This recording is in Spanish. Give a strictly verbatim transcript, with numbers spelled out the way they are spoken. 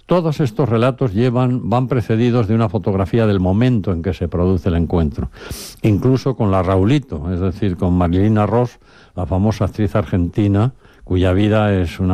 Todos estos relatos llevan, van precedidos de una fotografía del momento en que se produce el encuentro, incluso con la Raulito, es decir, con Marilina Ross, la famosa actriz argentina, cuya vida es una